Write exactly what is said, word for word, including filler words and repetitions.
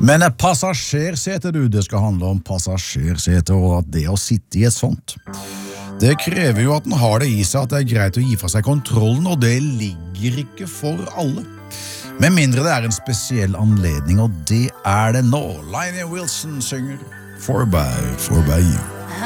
Men et passasjersete, du, det skal handle om passasjersete, og at det å sitte i et sånt, det krever jo at den har det i seg, at det er greit å gi fra seg kontrollen, og det ligger ikke for alle. Med mindre det er en spesiell anledning, og det er det nå. Lionel Wilson synger For By, For By You.